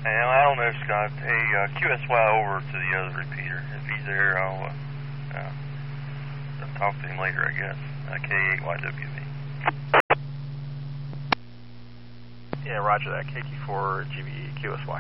I don't know, Scott. Hey, QSY over to the other repeater. If he's there, I'll talk to him later, I guess. K8YWV. Yeah, roger that. KT4 GBE QSY.